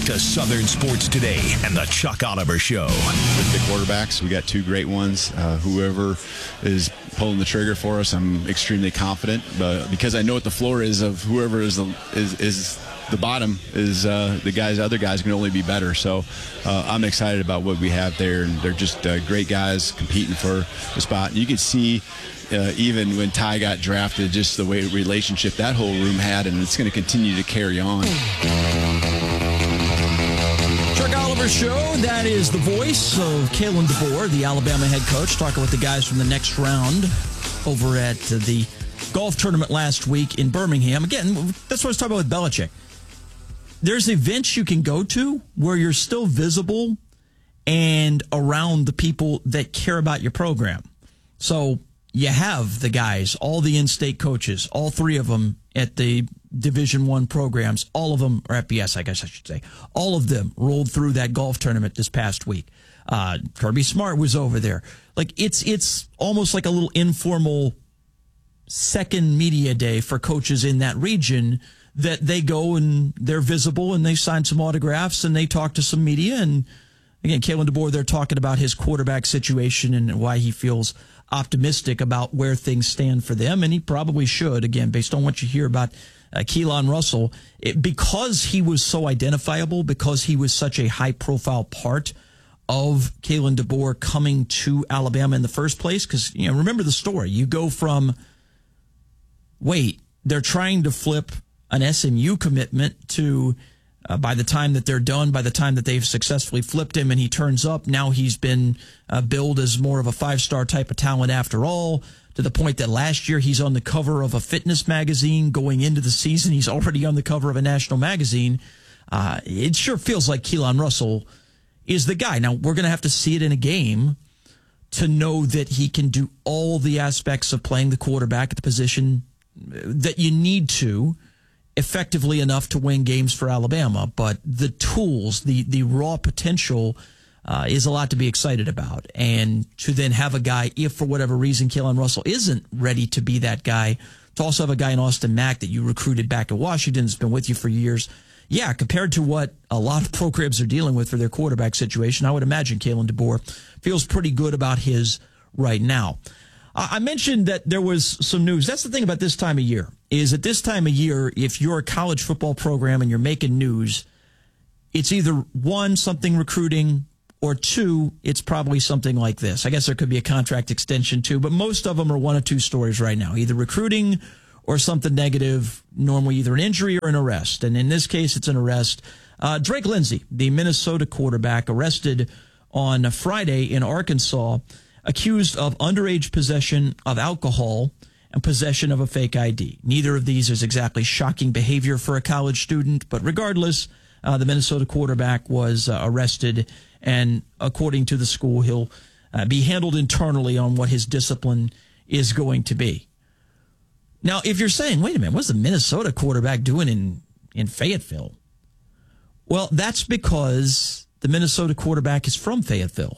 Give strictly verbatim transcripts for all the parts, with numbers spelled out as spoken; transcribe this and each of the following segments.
to Southern Sports Today and the Chuck Oliver Show. With the quarterbacks, we got two great ones. Uh, whoever is pulling the trigger for us, I'm extremely confident. But because I know what the floor is of whoever is the is is the bottom is uh, the guys. Other guys can only be better. So uh, I'm excited about what we have there, and they're just uh, great guys competing for the spot. And you can see. Uh, even when Ty got drafted, just the way relationship that whole room had, and it's going to continue to carry on. Chuck Oliver Show, that is the voice of Kalen DeBoer, the Alabama head coach, talking with the guys from the next round over at the golf tournament last week in Birmingham. Again, that's what I was talking about with Belichick. There's events you can go to where you're still visible and around the people that care about your program. So you have the guys, all the in-state coaches, all three of them at the Division One programs, all of them, or F B S, I guess I should say, all of them rolled through that golf tournament this past week. Uh, Kirby Smart was over there. Like it's it's almost like a little informal second media day for coaches in that region that they go and they're visible and they sign some autographs and they talk to some media. And again, Kalen DeBoer, they're talking about his quarterback situation and why he feels optimistic about where things stand for them, and he probably should, again, based on what you hear about uh, Keelan Russell. It, because he was so identifiable, because he was such a high-profile part of Kalen DeBoer coming to Alabama in the first place, because, you know, remember the story. You go from, wait, they're trying to flip an S M U commitment to Uh, by the time that they're done, by the time that they've successfully flipped him and he turns up, now he's been uh, billed as more of a five-star type of talent after all, to the point that last year he's on the cover of a fitness magazine. Going into the season, he's already on the cover of a national magazine. Uh, it sure feels like Keelan Russell is the guy. Now, we're going to have to see it in a game to know that he can do all the aspects of playing the quarterback at the position that you need to effectively enough to win games for Alabama. But the tools, the the raw potential uh, is a lot to be excited about. And to then have a guy, if for whatever reason Keelan Russell isn't ready to be that guy, to also have a guy in Austin Mack that you recruited back at Washington, has been with you for years. Yeah, compared to what a lot of programs are dealing with for their quarterback situation, I would imagine Kalen DeBoer feels pretty good about his right now. I mentioned that there was some news. That's the thing about this time of year, is at this time of year, if you're a college football program and you're making news, it's either one, something recruiting, or two, it's probably something like this. I guess there could be a contract extension too, but most of them are one of two stories right now, either recruiting or something negative, normally either an injury or an arrest. And in this case, it's an arrest. Uh, Drake Lindsey, the Minnesota quarterback, arrested on Friday in Arkansas, accused of underage possession of alcohol and possession of a fake I D. Neither of these is exactly shocking behavior for a college student, but regardless, uh, the Minnesota quarterback was uh, arrested, and according to the school, he'll uh, be handled internally on what his discipline is going to be. Now, if you're saying, wait a minute, what's the Minnesota quarterback doing in, in Fayetteville? Well, that's because the Minnesota quarterback is from Fayetteville.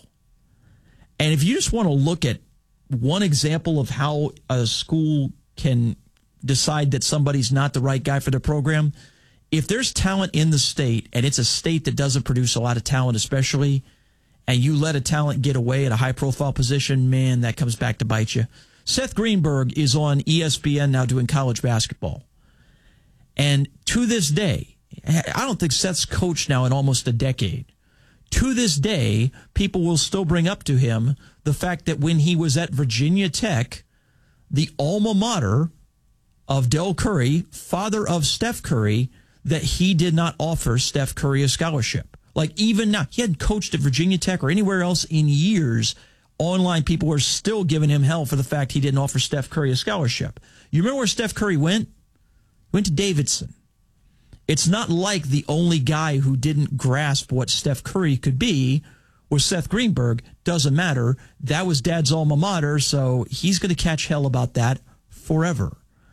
And if you just want to look at one example of how a school can decide that somebody's not the right guy for their program, if there's talent in the state, and it's a state that doesn't produce a lot of talent especially, and you let a talent get away at a high-profile position, man, that comes back to bite you. Seth Greenberg is on E S P N now doing college basketball. And to this day, I don't think Seth's coached now in almost a decade. To this day, people will still bring up to him the fact that when he was at Virginia Tech, the alma mater of Del Curry, father of Steph Curry, that he did not offer Steph Curry a scholarship. Like even now, he hadn't coached at Virginia Tech or anywhere else in years. Online people were still giving him hell for the fact he didn't offer Steph Curry a scholarship. You remember where Steph Curry went? He went to Davidson. It's not like the only guy who didn't grasp what Steph Curry could be was Seth Greenberg. Doesn't matter. That was Dad's alma mater, so he's going to catch hell about that forever.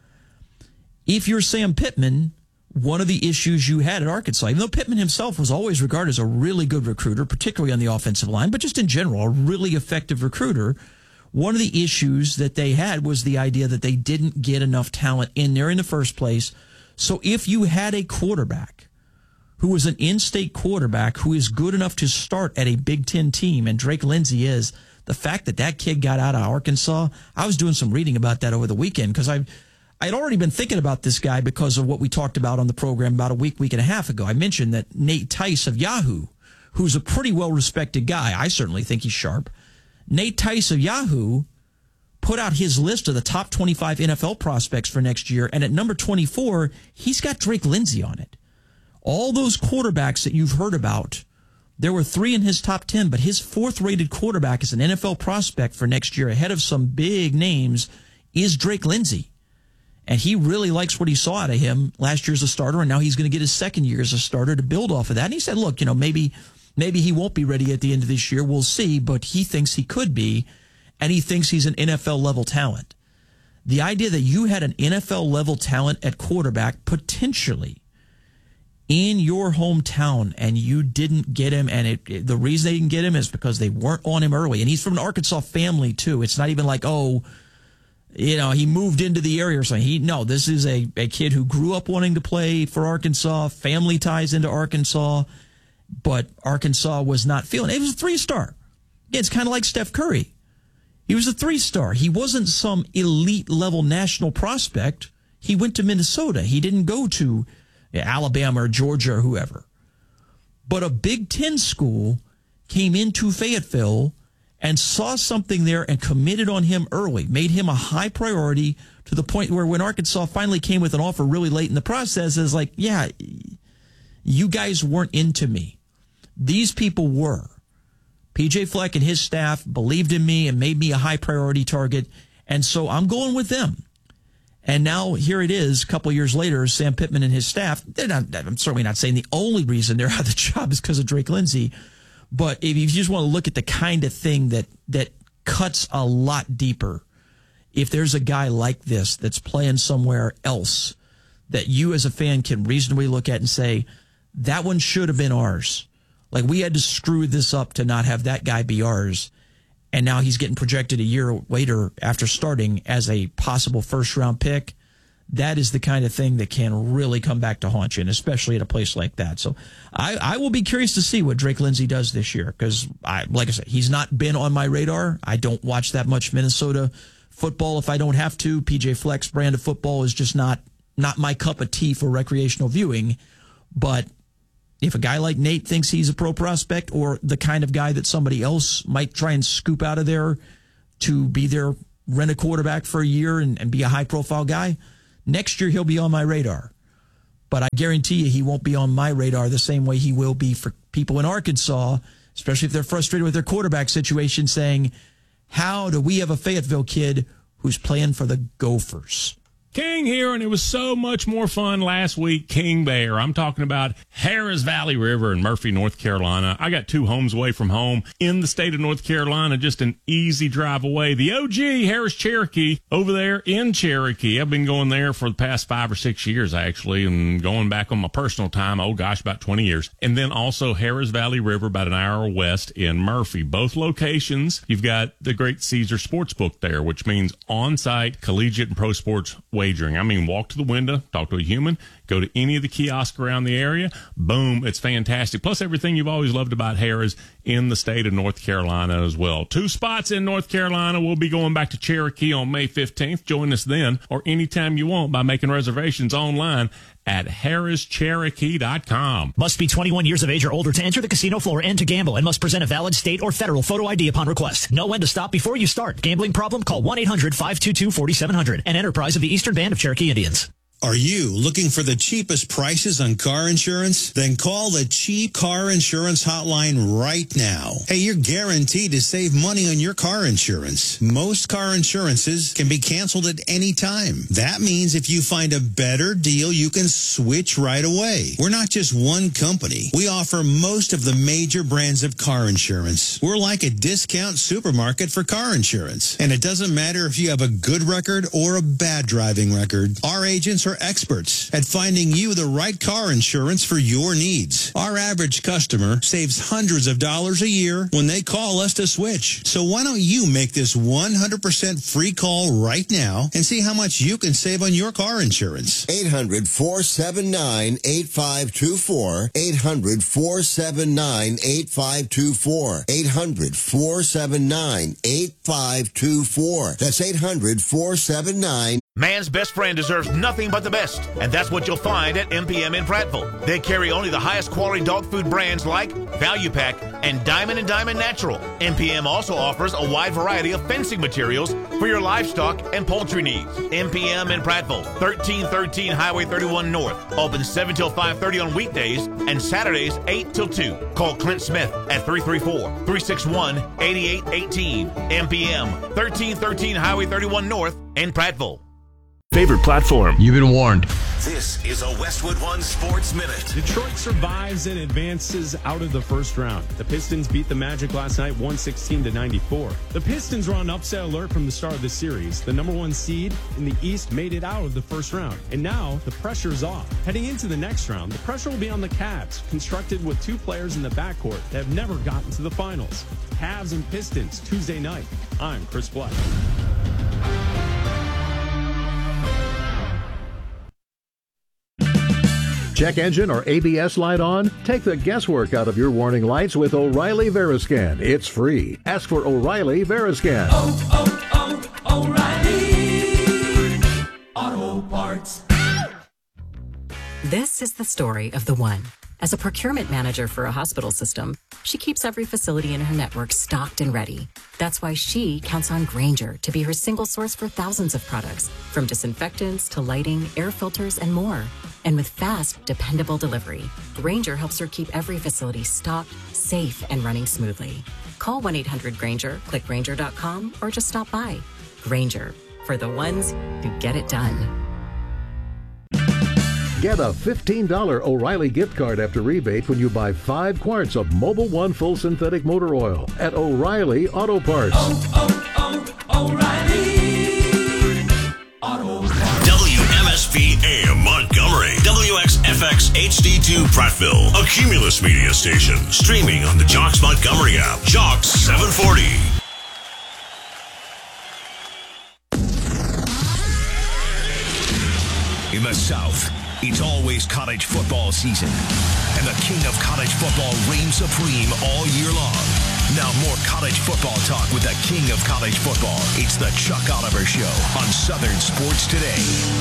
If you're Sam Pittman, one of the issues you had at Arkansas, even though Pittman himself was always regarded as a really good recruiter, particularly on the offensive line, but just in general, a really effective recruiter, one of the issues that they had was the idea that they didn't get enough talent in there in the first place. So if you had a quarterback who is an in-state quarterback who is good enough to start at a Big Ten team, and Drake Lindsey is, the fact that that kid got out of Arkansas, I was doing some reading about that over the weekend because I I had already been thinking about this guy because of what we talked about on the program about a week, week and a half ago. I mentioned that Nate Tice of Yahoo, who's a pretty well-respected guy, I certainly think he's sharp. Nate Tice of Yahoo put out his list of the top twenty-five N F L prospects for next year, and at number twenty-four, he's got Drake Lindsey on it. All those quarterbacks that you've heard about, there were three in his top ten, but his fourth-rated quarterback as an N F L prospect for next year, ahead of some big names, is Drake Lindsey. And he really likes what he saw out of him last year as a starter, and now he's going to get his second year as a starter to build off of that. And he said, look, you know, maybe maybe he won't be ready at the end of this year. We'll see, but he thinks he could be, and he thinks he's an N F L-level talent. The idea that you had an N F L-level talent at quarterback potentially in your hometown and you didn't get him, and it, it, the reason they didn't get him is because they weren't on him early. And he's from an Arkansas family, too. It's not even like, oh, you know, he moved into the area or something. He, no, this is a, a kid who grew up wanting to play for Arkansas, family ties into Arkansas, but Arkansas was not feeling it. It was a three-star. Yeah, it's kind of like Steph Curry. He was a three-star. He wasn't some elite-level national prospect. He went to Minnesota. He didn't go to Alabama or Georgia or whoever. But a Big Ten school came into Fayetteville and saw something there and committed on him early, made him a high priority to the point where when Arkansas finally came with an offer really late in the process, it's like, yeah, you guys weren't into me. These people were. P J Fleck and his staff believed in me and made me a high priority target, and so I'm going with them. And now here it is, a couple of years later, Sam Pittman and his staff, they're not, I'm certainly not saying the only reason they're out of the job is because of Drake Lindsey, but if you just want to look at the kind of thing that, that cuts a lot deeper, if there's a guy like this that's playing somewhere else that you as a fan can reasonably look at and say, that one should have been ours. Like, we had to screw this up to not have that guy be ours. And now he's getting projected a year later after starting as a possible first-round pick. That is the kind of thing that can really come back to haunt you, and especially at a place like that. So I, I will be curious to see what Drake Lindsey does this year because, I, like I said, he's not been on my radar. I don't watch that much Minnesota football if I don't have to. P J Fleck's brand of football is just not, not my cup of tea for recreational viewing. But if a guy like Nate thinks he's a pro prospect or the kind of guy that somebody else might try and scoop out of there to be their rent a quarterback for a year and, and be a high-profile guy, next year he'll be on my radar. But I guarantee you he won't be on my radar the same way he will be for people in Arkansas, especially if they're frustrated with their quarterback situation, saying, how do we have a Fayetteville kid who's playing for the Gophers? King here, and it was so much more fun last week, King Bear. I'm talking about Harris Valley River in Murphy, North Carolina. I got two homes away from home in the state of North Carolina, just an easy drive away. The O G, Harris Cherokee, over there in Cherokee. I've been going there for the past five or six years, actually, and going back on my personal time, oh gosh, about twenty years. And then also Harris Valley River, about an hour west in Murphy. Both locations, you've got the Great Caesar Sportsbook there, which means on-site collegiate and pro sports wagering. I mean, walk to the window, talk to a human, go to any of the kiosks around the area. Boom, it's fantastic. Plus everything you've always loved about Harris in the state of North Carolina as well. Two spots in North Carolina. We'll be going back to Cherokee on May fifteenth. Join us then or anytime you want by making reservations online at harris cherokee dot com. Must be twenty-one years of age or older to enter the casino floor and to gamble, and must present a valid state or federal photo I D upon request. Know when to stop before you start. Gambling problem? Call one eight hundred five two two four seven zero zero. An enterprise of the Eastern Band of Cherokee Indians. Are you looking for the cheapest prices on car insurance? Then call the Cheap Car Insurance Hotline right now. Hey, you're guaranteed to save money on your car insurance. Most car insurances can be canceled at any time. That means if you find a better deal, you can switch right away. We're not just one company. We offer most of the major brands of car insurance. We're like a discount supermarket for car insurance. And it doesn't matter if you have a good record or a bad driving record. Our agents are We're experts at finding you the right car insurance for your needs. Our average customer saves hundreds of dollars a year when they call us to switch. So why don't you make this one hundred percent free call right now and see how much you can save on your car insurance? eight hundred, four seven nine, eight five two four. eight hundred, four seven nine, eight five two four. eight hundred, four seven nine, eight five two four. That's eight hundred, four seven nine. Man's best friend deserves nothing but the best, and that's what you'll find at M P M in Prattville. They carry only the highest quality dog food brands like Value Pack and Diamond and Diamond Natural. M P M also offers a wide variety of fencing materials for your livestock and poultry needs. M P M in Prattville, thirteen thirteen Highway thirty-one North. Open seven till five thirty on weekdays and Saturdays eight till two. Call Clint Smith at three three four, three six one, eight eight one eight. M P M, thirteen thirteen Highway thirty-one North in Prattville. Favorite platform. You've been warned. This is a Westwood One Sports Minute. Detroit survives and advances out of the first round. The Pistons beat the Magic last night one sixteen to ninety-four. The Pistons were on upset alert from the start of the series. The number one seed in the East made it out of the first round. And now the pressure is off. Heading into the next round, the pressure will be on the Cavs, constructed with two players in the backcourt that have never gotten to the finals. Cavs and Pistons, Tuesday night. I'm Chris Black. Check engine or A B S light on? Take the guesswork out of your warning lights with O'Reilly Veriscan. It's free. Ask for O'Reilly Veriscan. Oh, oh, oh, O'Reilly Auto Parts. This is the story of the one. As a procurement manager for a hospital system, she keeps every facility in her network stocked and ready. That's why she counts on Grainger to be her single source for thousands of products, from disinfectants to lighting, air filters, and more. And with fast, dependable delivery, Grainger helps her keep every facility stocked, safe, and running smoothly. Call one eight hundred Grainger, click Grainger dot com, or just stop by. Grainger, for the ones who get it done. Get a fifteen dollars O'Reilly gift card after rebate when you buy five quarts of Mobil One Full Synthetic Motor Oil at O'Reilly Auto Parts. Oh, oh, oh, O'Reilly Auto Parts. W M S P A M Montgomery. W X F X H D two Prattville. A Cumulus media station. Streaming on the Jocks Montgomery app. Jocks seven forty. In the South, it's always college football season, and the king of college football reigns supreme all year long. Now more college football talk with the king of college football. It's the Chuck Oliver Show on Southern Sports Today.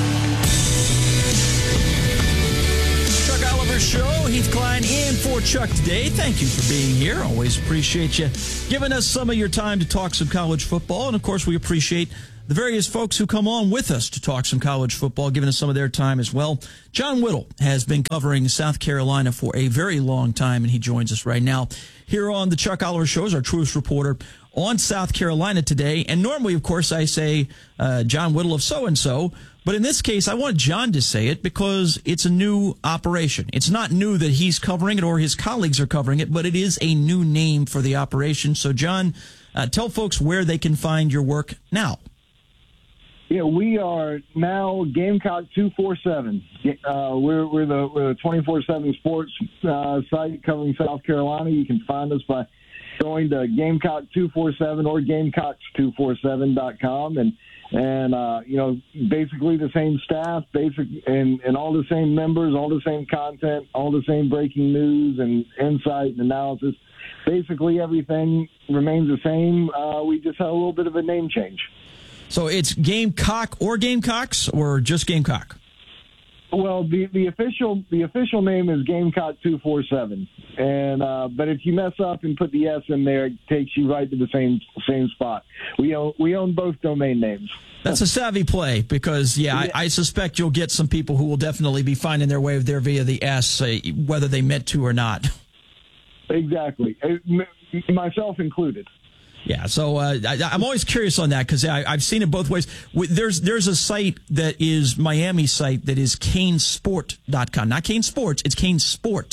Chuck Oliver Show, Heath Klein in for Chuck today. Thank you for being here. Always appreciate you giving us some of your time to talk some college football. And, of course, we appreciate the various folks who come on with us to talk some college football, giving us some of their time as well. John Whittle has been covering South Carolina for a very long time, and he joins us right now here on the Chuck Oliver Show as our truth reporter on South Carolina today. And normally, of course, I say uh, John Whittle of so-and-so, but in this case, I want John to say it because it's a new operation. It's not new that he's covering it or his colleagues are covering it, but it is a new name for the operation. So, John, uh, tell folks where they can find your work now. Yeah, we are now Gamecock two forty-seven. Uh, we're we're the, we're the twenty-four seven sports uh, site covering South Carolina. You can find us by going to Gamecock two forty-seven or Gamecocks two forty-seven dot com. And, and uh, you know, basically the same staff, basic and, and all the same members, all the same content, all the same breaking news and insight and analysis. Basically everything remains the same. Uh, we just had a little bit of a name change. So it's Gamecock or Gamecocks or just Gamecock? Well, the, the official the official name is Gamecock two forty-seven, and uh, but if you mess up and put the S in there, it takes you right to the same same spot. We own we own both domain names. That's a savvy play because yeah, yeah. I, I suspect you'll get some people who will definitely be finding their way there via the S, uh, whether they meant to or not. Exactly, myself included. Yeah, so uh, I, I'm always curious on that because I've seen it both ways. There's there's a site that is Miami site that is Cane Sport dot com. Not Cane Sports, it's Cane Sport.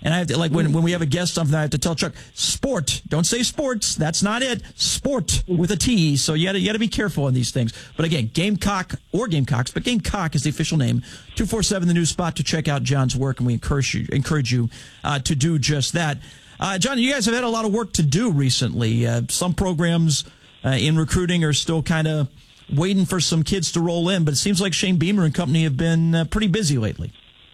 And I have to, like when, when we have a guest on, I have to tell Chuck, sport. Don't say sports. That's not it. Sport with a T. So you got you got to be careful on these things. But again, Gamecock or Gamecocks, but Gamecock is the official name. two forty-seven, the new spot to check out John's work, and we encourage you encourage you uh, to do just that. Uh, John, you guys have had a lot of work to do recently. Uh, some programs uh, in recruiting are still kind of waiting for some kids to roll in, but it seems like Shane Beamer and company have been uh, pretty busy lately.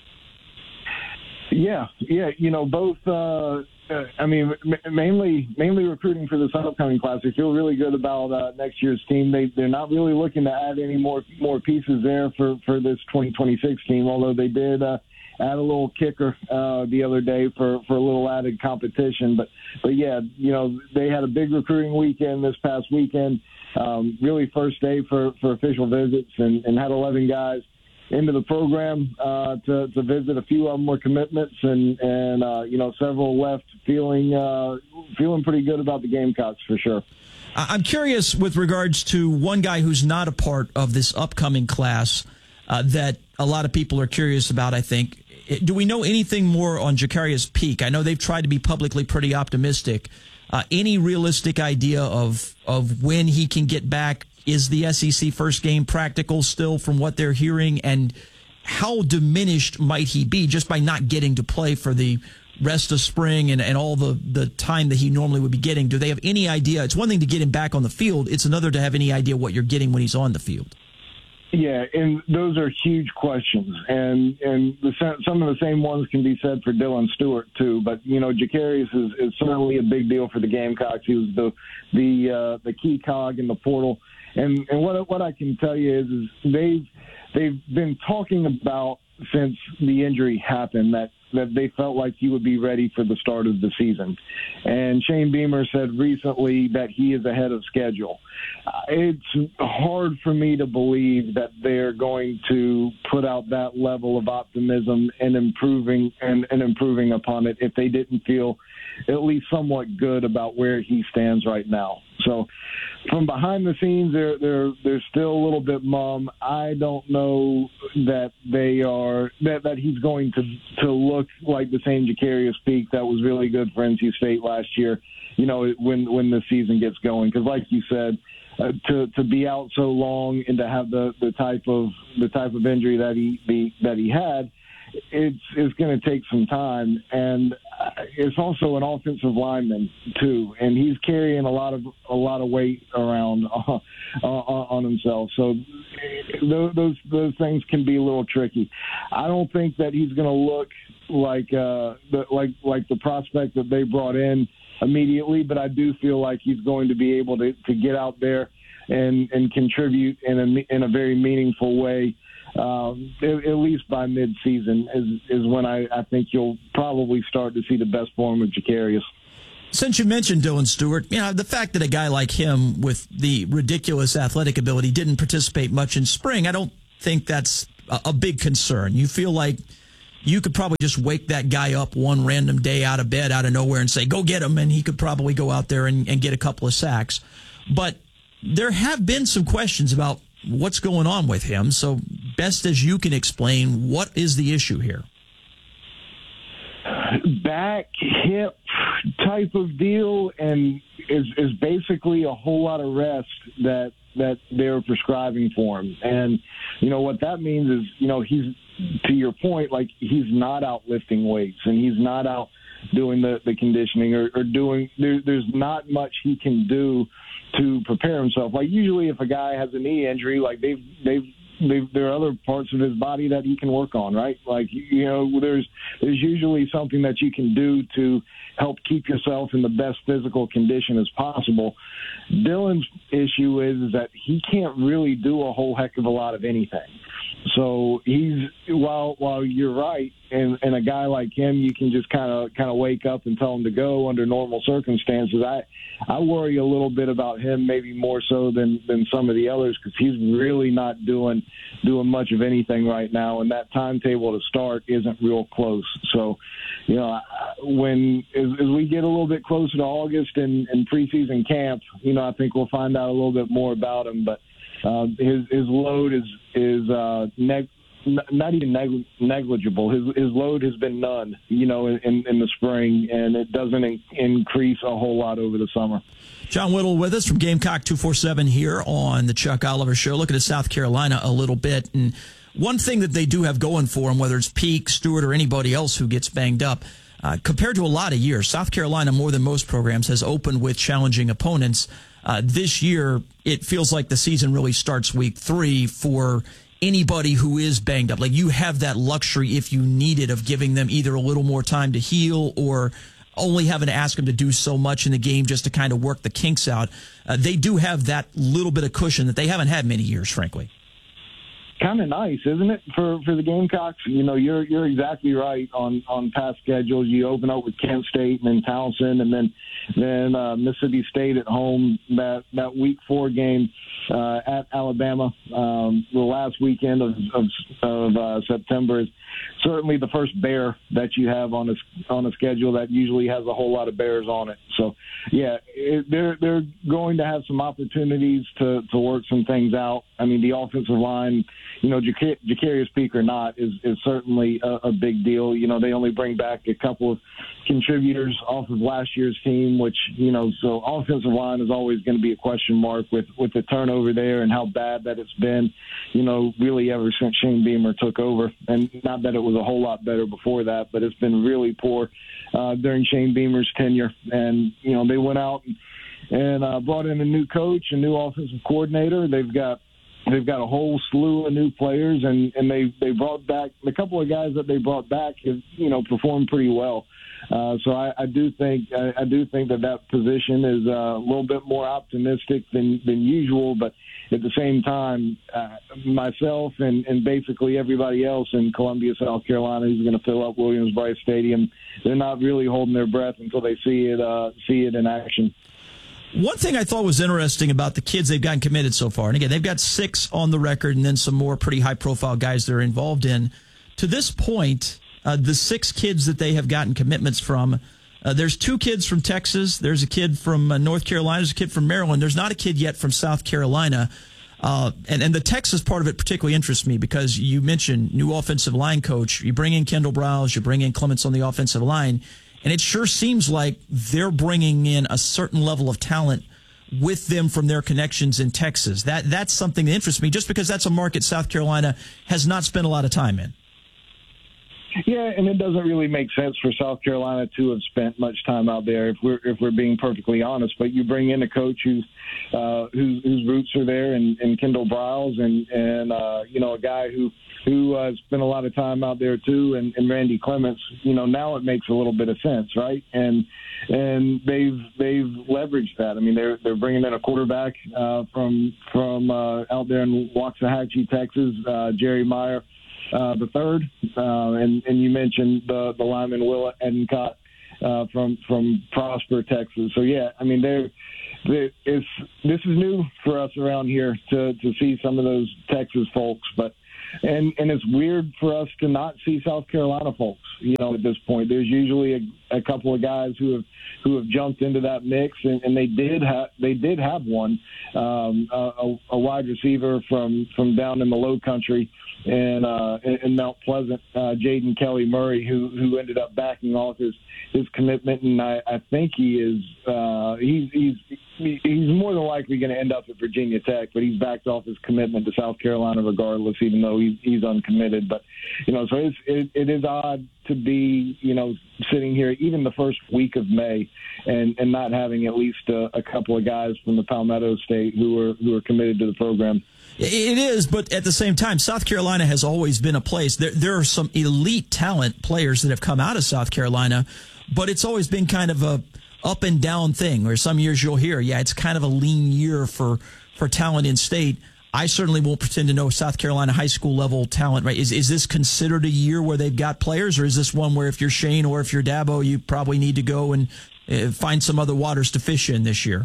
Yeah, yeah, you know, both. Uh, uh, I mean, m- mainly mainly recruiting for this upcoming class. I feel really good about uh, next year's team. They they're not really looking to add any more more pieces there for, for this twenty twenty-six team. Although they did uh, add a little kicker uh, the other day for, for a little added competition. But but yeah, you know, they had a big recruiting weekend this past weekend. Um, really first day for, for official visits, and, and had eleven guys into the program uh, to, to visit. A few of them were commitments, and, and uh, you know, several left feeling uh, feeling pretty good about the Gamecocks for sure. I'm curious with regards to one guy who's not a part of this upcoming class uh, that a lot of people are curious about, I think. Do we know anything more on Jacarius Peak? I know they've tried to be publicly pretty optimistic. Uh, any realistic idea of of when he can get back? Is the S E C first game practical still from what they're hearing? And how diminished might he be just by not getting to play for the rest of spring and, and all the, the time that he normally would be getting? Do they have any idea? It's one thing to get him back on the field. It's another to have any idea what you're getting when he's on the field. Yeah, and those are huge questions, and and the, some of the same ones can be said for Dylan Stewart too. But you know, Jacarius is, is certainly a big deal for the Gamecocks. He was the the uh, the key cog in the portal, and and what what I can tell you is, is they've they've been talking about since the injury happened that. that they felt like he would be ready for the start of the season. And Shane Beamer said recently that he is ahead of schedule. Uh, it's hard for me to believe that they're going to put out that level of optimism and improving and, and improving upon it if they didn't feel at least somewhat good about where he stands right now. So from behind the scenes, they're they're they're still a little bit mum. I don't know that they are that, that he's going to to look like the same Jacarius Peak that was really good for N C State last year. You know, when when the season gets going, because like you said, uh, to to be out so long and to have the, the type of the type of injury that he the, that he had. It's it's going to take some time, and it's also an offensive lineman too, and he's carrying a lot of a lot of weight around uh, on himself. So those, those those things can be a little tricky. I don't think that he's going to look like uh, the, like like the prospect that they brought in immediately, but I do feel like he's going to be able to, to get out there and and contribute in a in a very meaningful way. Um, at, at least by mid-season is, is when I, I think you'll probably start to see the best form of Jacarius. Since you mentioned Dylan Stewart, you know, the fact that a guy like him with the ridiculous athletic ability didn't participate much in spring, I don't think that's a, a big concern. You feel like you could probably just wake that guy up one random day out of bed, out of nowhere, and say, go get him, and he could probably go out there and, and get a couple of sacks. But there have been some questions about what's going on with him. So best as you can explain, what is the issue here? Back, hip type of deal, and is, is basically a whole lot of rest that that they're prescribing for him. And, you know, what that means is, you know, he's, to your point, like he's not out lifting weights and he's not out doing the, the conditioning or, or doing, there, there's not much he can do to prepare himself. Like usually if a guy has a knee injury, like they've, they've, they've, there are other parts of his body that he can work on, right? Like, you know, there's, there's usually something that you can do to help keep yourself in the best physical condition as possible. Dylan's issue is, is that he can't really do a whole heck of a lot of anything. So he's, while, while you're right, and, and a guy like him, you can just kind of kind of wake up and tell him to go under normal circumstances. I I worry a little bit about him, maybe more so than, than some of the others, because he's really not doing doing much of anything right now, and that timetable to start isn't real close. So, you know, when as, as we get a little bit closer to August and, and preseason camp, you know, I think we'll find out a little bit more about him. But uh, his his load is is uh, neck n- not even neg- negligible. His his load has been none, you know, in, in the spring, and it doesn't in- increase a whole lot over the summer. John Whittle with us from Gamecock two forty-seven here on the Chuck Oliver Show. Looking at South Carolina a little bit, and one thing that they do have going for them, whether it's Peak, Stewart, or anybody else who gets banged up, uh, compared to a lot of years, South Carolina, more than most programs, has opened with challenging opponents. Uh, this year, it feels like the season really starts week three for anybody who is banged up. Like, you have that luxury, if you need it, of giving them either a little more time to heal or only having to ask them to do so much in the game just to kind of work the kinks out. Uh, they do have that little bit of cushion that they haven't had many years, frankly. Kind of nice, isn't it, for for the Gamecocks? You know, you're you're exactly right on, on past schedules. You open up with Kent State and then Towson, and then then uh, Mississippi State at home. That that week four game uh, at Alabama, um, the last weekend of of, of uh, September is certainly the first Bear that you have on a on a schedule that usually has a whole lot of Bears on it. So, yeah, it, they're they're going to have some opportunities to to work some things out. I mean, the offensive line, you know, Jac- Jacarius Peak or not, is, is certainly a, a big deal. You know, they only bring back a couple of contributors off of last year's team, which, you know, so offensive line is always going to be a question mark with, with the turnover there and how bad that it's been, you know, really ever since Shane Beamer took over. And not that it was a whole lot better before that, but it's been really poor uh, during Shane Beamer's tenure. And, you know, they went out and, and uh, brought in a new coach, a new offensive coordinator. They've got They've got a whole slew of new players, and, and they, they brought back – the couple of guys that they brought back have, you know, performed pretty well. Uh, so I, I do think I, I do think that that position is uh, a little bit more optimistic than, than usual, but at the same time, uh, myself and, and basically everybody else in Columbia, South Carolina, who's going to fill up Williams-Brice Stadium, they're not really holding their breath until they see it uh, see it in action. One thing I thought was interesting about the kids they've gotten committed so far, and again, they've got six on the record and then some more pretty high-profile guys they're involved in. To this point, uh, the six kids that they have gotten commitments from, uh, there's two kids from Texas, there's a kid from uh, North Carolina, there's a kid from Maryland, there's not a kid yet from South Carolina. Uh, and, and the Texas part of it particularly interests me because you mentioned new offensive line coach. You bring in Kendall Browse, you bring in Clements on the offensive line. And it sure seems like they're bringing in a certain level of talent with them from their connections in Texas. That That's something that interests me just because that's a market South Carolina has not spent a lot of time in. Yeah, and it doesn't really make sense for South Carolina to have spent much time out there, if we're if we're being perfectly honest. But you bring in a coach who's uh, whose whose roots are there, and, and Kendall Browse, and and uh, you know, a guy who who uh, spent a lot of time out there too, and, and Randy Clements. You know, now it makes a little bit of sense, right? And and they've they've leveraged that. I mean, they're they're bringing in a quarterback uh, from from uh, out there in Waxahachie, Texas, uh, Jerry Meyer. Uh, the third, uh, and, and you mentioned the, the lineman Will Edencott uh, from from Prosper, Texas. So yeah, I mean, they're, they're, it's this is new for us around here to, to see some of those Texas folks, but and and it's weird for us to not see South Carolina folks. You know, at this point, there's usually a, a couple of guys who have who have jumped into that mix, and, and they did have they did have one, um, a, a wide receiver from from down in the Low Country. And uh, in Mount Pleasant, uh, Jaden Kelly Murray, who who ended up backing off his, his commitment, and I, I think he is uh, he's he's he's more than likely going to end up at Virginia Tech, but he's backed off his commitment to South Carolina regardless, even though he's he's uncommitted. But you know, so it's, it it is odd to be you know sitting here even the first week of May and, and not having at least a, a couple of guys from the Palmetto State who are who are committed to the program. It is, but at the same time, South Carolina has always been a place. There, there are some elite talent players that have come out of South Carolina, but it's always been kind of a up and down thing. Where some years you'll hear, yeah, it's kind of a lean year for for talent in state. I certainly won't pretend to know South Carolina high school level talent. Right? Is is this considered a year where they've got players, or is this one where if you're Shane or if you're Dabo, you probably need to go and uh, find some other waters to fish in this year?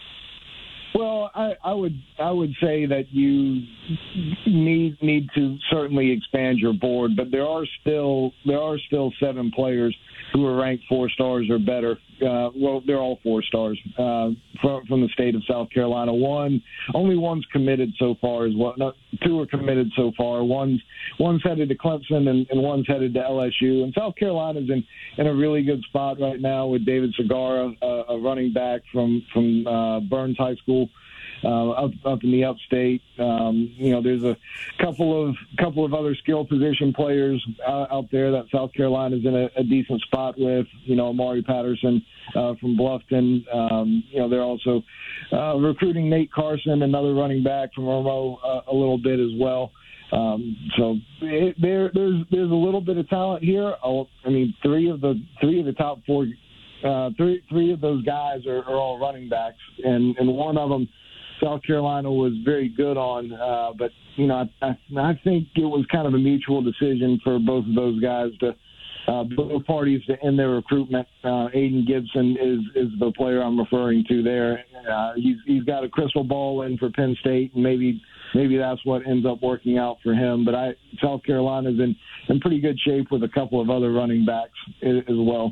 Well, I, I would I would say that you need need to certainly expand your board, but there are still there are still seven players who are ranked four stars or better. Uh, well, they're all four stars uh, from from the state of South Carolina. One, only one's committed so far as well. Not two are committed so far. One's one's headed to Clemson and, and one's headed to L S U. And South Carolina's in, in a really good spot right now with David Segara, a, a running back from from uh, Burns High School. Uh, up up in the upstate, um, you know, there's a couple of couple of other skill position players out, out there that South Carolina's in a, a decent spot with. You know, Amari Patterson uh, from Bluffton. Um, you know, they're also uh, recruiting Nate Carson, another running back from Irmo, uh, a little bit as well. Um, so it, there there's there's a little bit of talent here. I'll, I mean, three of the three of the top four, uh, three three of those guys are, are all running backs, and and one of them South Carolina was very good on, uh, but, you know, I, I, I think it was kind of a mutual decision for both of those guys to, uh, both parties to end their recruitment. Uh, Aiden Gibson is, is the player I'm referring to there. Uh, he's, he's got a crystal ball in for Penn State, and maybe maybe that's what ends up working out for him. But I, South Carolina's in, in pretty good shape with a couple of other running backs as well.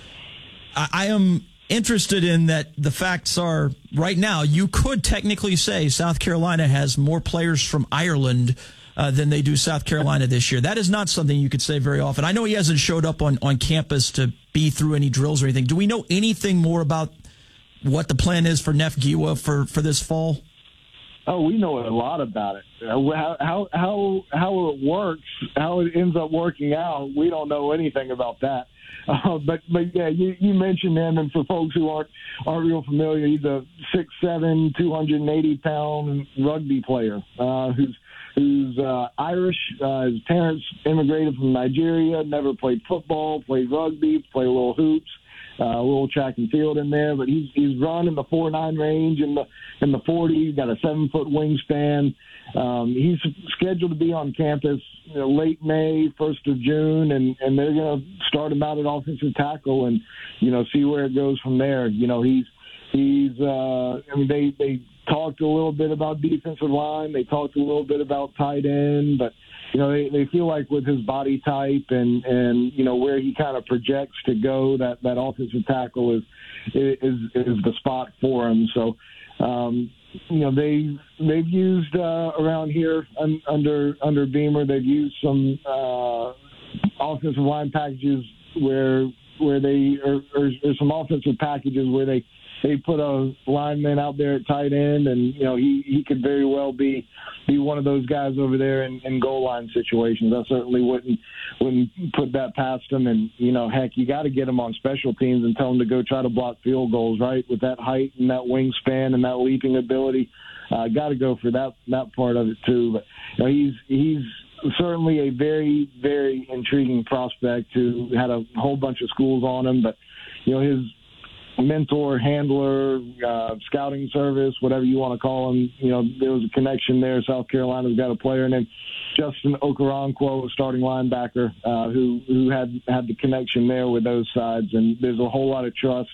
I, I am interested in that the facts are right now you could technically say South Carolina has more players from Ireland uh, than they do South Carolina this year. That is not something you could say very often. I know he hasn't showed up on, on campus to be through any drills or anything. Do we know anything more about what the plan is for Neff Giwa for, for this fall? Oh, we know a lot about it. How, how how how it works, how it ends up working out, we don't know anything about that. Uh, but but yeah, you, you mentioned him, and for folks who aren't aren't real familiar, he's a six seven, two hundred eighty pound rugby player uh, who's who's uh, Irish. Uh, his parents immigrated from Nigeria. Never played football, played rugby, played a little hoops, uh, a little track and field in there. But he's he's run in the four nine range in the in the forty. He's got a seven foot wingspan. Um, he's scheduled to be on campus, you know, late May, first of June, and, and they're going to start him out at offensive tackle and, you know, see where it goes from there. You know, he's, he's, uh, I mean, they, they talked a little bit about defensive line. They talked a little bit about tight end, but, you know, they, they feel like with his body type and, and, you know, where he kind of projects to go, that, that offensive tackle is, is, is the spot for him. So, um, you know, they they've used uh, around here un, under under Beamer. They've used some uh, offensive line packages where where they or, or, or some offensive packages where they, they put a lineman out there at tight end, and you know he, he could very well be be one of those guys over there in, in goal line situations. I certainly wouldn't wouldn't put that past him. And you know, heck, you got to get him on special teams and tell him to go try to block field goals, right? With that height and that wingspan and that leaping ability, uh, got to go for that that part of it too. But you know, he's he's certainly a very very intriguing prospect who had a whole bunch of schools on him, but you know his mentor, handler, uh, scouting service, whatever you want to call him. You know, there was a connection there. South Carolina's got a player, and then Justin Okoronkwo, a starting linebacker, uh, who who had had the connection there with those sides. And there's a whole lot of trust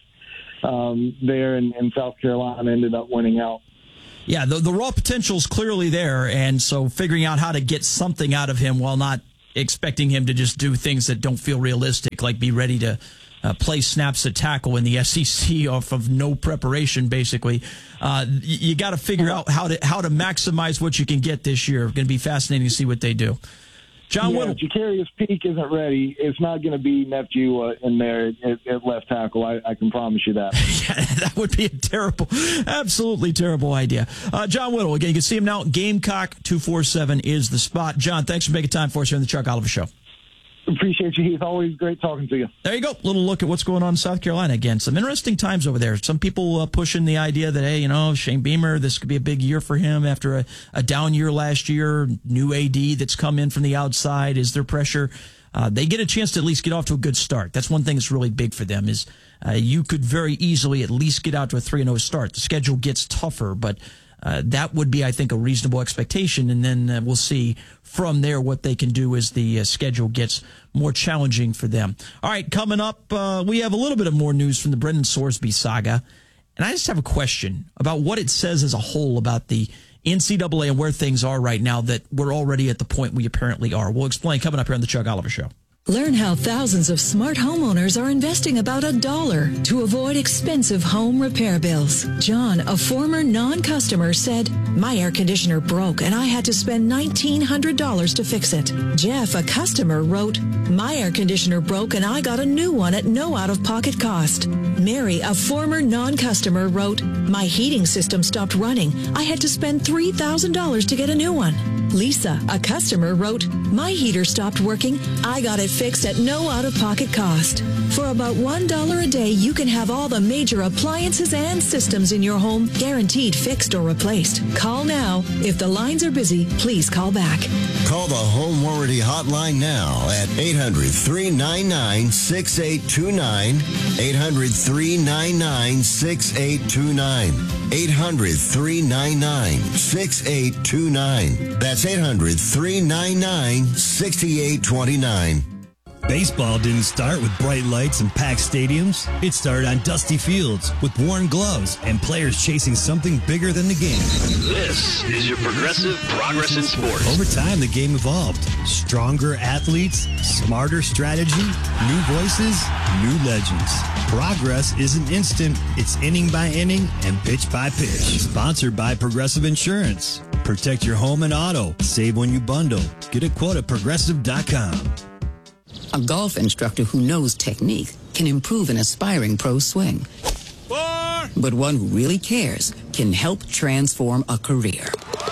um, there, and, and South Carolina ended up winning out. Yeah, the, the raw potential is clearly there, and so figuring out how to get something out of him while not expecting him to just do things that don't feel realistic, like be ready to Uh, play snaps at tackle in the S E C off of no preparation, basically. Uh, you you got to figure out how to how to maximize what you can get this year. Going to be fascinating to see what they do. John yeah, Whittle. If Jacarius Peak isn't ready, it's not going to be Neff Giwa in there at, at left tackle. I, I can promise you that. Yeah, that would be a terrible, absolutely terrible idea. Uh, John Whittle, again, you can see him now. Gamecock two forty-seven is the spot. John, thanks for making time for us here on the Chuck Oliver Show. Appreciate you, Heath. Always great talking to you. There you go. Little look at what's going on in South Carolina again. Some interesting times over there. Some people uh, pushing the idea that, hey, you know, Shane Beamer, this could be a big year for him after a, a down year last year. New A D that's come in from the outside. Is there pressure? Uh, they get a chance to at least get off to a good start. That's one thing that's really big for them is uh, you could very easily at least get out to a three and oh start. The schedule gets tougher, but Uh, that would be, I think, a reasonable expectation, and then uh, we'll see from there what they can do as the uh, schedule gets more challenging for them. All right, coming up, uh, we have a little bit of more news from the Brendan Sorsby saga, and I just have a question about what it says as a whole about the N C double A and where things are right now that we're already at the point we apparently are. We'll explain coming up here on the Chuck Oliver Show. Learn how thousands of smart homeowners are investing about a dollar to avoid expensive home repair bills. John, a former non-customer, said, "My air conditioner broke and I had to spend nineteen hundred dollars to fix it." Jeff, a customer, wrote, "My air conditioner broke and I got a new one at no out-of-pocket cost." Mary, a former non-customer, wrote, "My heating system stopped running. I had to spend three thousand dollars to get a new one." Lisa, a customer, wrote, "My heater stopped working. I got it fixed at no out-of-pocket cost." For about one dollar a day, you can have all the major appliances and systems in your home guaranteed fixed or replaced. Call now. If the lines are busy, please call back. Call the Home Warranty Hotline now at eight hundred, three nine nine, six eight two nine, eight hundred, three nine nine, six eight two nine, eight hundred, three nine nine, six eight two nine. That's eight hundred, three nine nine, six eight two nine. Baseball didn't start with bright lights and packed stadiums. It started on dusty fields with worn gloves and players chasing something bigger than the game. This is your Progressive Progress in Sports. Over time, the game evolved. Stronger athletes, smarter strategy, new voices, new legends. Progress isn't instant. It's inning by inning and pitch by pitch. Sponsored by Progressive Insurance. Protect your home and auto. Save when you bundle. Get a quote at progressive dot com. A golf instructor who knows technique can improve an aspiring pro's swing. Four. But one who really cares can help transform a career.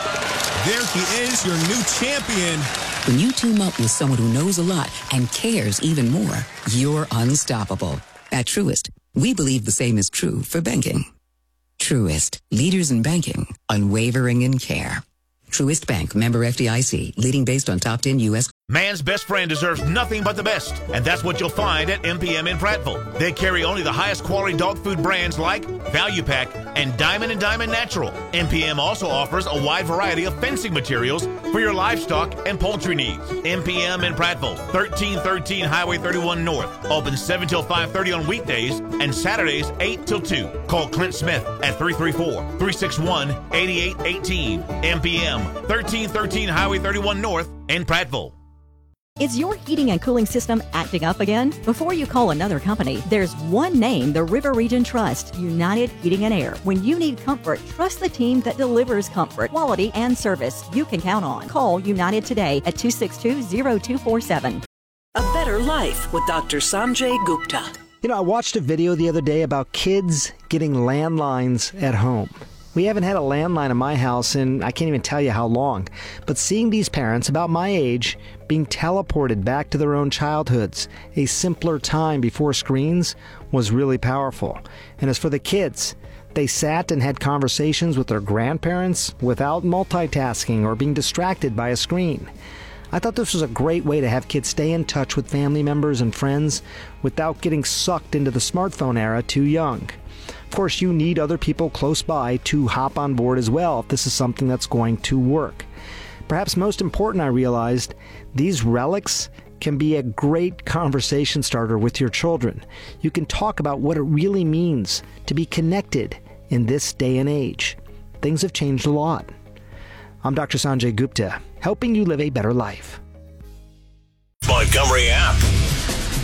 There he is, your new champion. When you team up with someone who knows a lot and cares even more, you're unstoppable. At Truist, we believe the same is true for banking. Truist, leaders in banking, unwavering in care. Truist Bank, member F D I C, leading based on top ten U S Man's best friend deserves nothing but the best, and that's what you'll find at M P M in Prattville. They carry only the highest quality dog food brands like Value Pack and Diamond and Diamond Natural. M P M also offers a wide variety of fencing materials for your livestock and poultry needs. M P M in Prattville, thirteen thirteen Highway thirty-one North, open seven till five thirty on weekdays and Saturdays eight till two. Call Clint Smith at three three four, three six one, eight eight one eight. M P M, thirteen thirteen Highway thirty-one North in Prattville. Is your heating and cooling system acting up again? Before you call another company, there's one name the River Region trusts, United Heating and Air. When you need comfort, trust the team that delivers comfort, quality, and service you can count on. Call United today at two six two, zero two four seven. A Better Life with Doctor Sanjay Gupta. You know, I watched a video the other day about kids getting landlines at home. We haven't had a landline in my house in I can't even tell you how long. But seeing these parents about my age being teleported back to their own childhoods, a simpler time before screens, was really powerful. And as for the kids, they sat and had conversations with their grandparents without multitasking or being distracted by a screen. I thought this was a great way to have kids stay in touch with family members and friends without getting sucked into the smartphone era too young. Of course, you need other people close by to hop on board as well if this is something that's going to work. Perhaps most important, I realized, these relics can be a great conversation starter with your children. You can talk about what it really means to be connected in this day and age. Things have changed a lot. I'm Doctor Sanjay Gupta, helping you live a better life. Montgomery app.